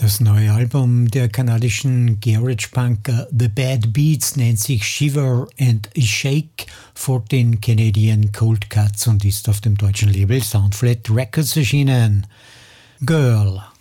Das neue Album der kanadischen Garage-Punker The Bad Beats nennt sich Shiver and Shake for den Canadian Cold Cuts und ist auf dem deutschen Label Soundflat Records erschienen. Girl.